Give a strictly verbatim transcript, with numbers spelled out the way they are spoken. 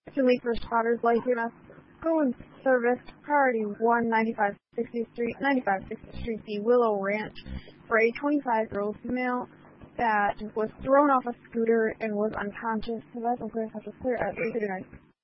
To meet for spotters like you must go and service priority one ninety-five sixtieth Street, ninety-five sixtieth Street, the Willow Ranch, for a twenty-five-year-old female that was thrown off a scooter and was unconscious. So that's okay. Have to clear at three thirty-nine.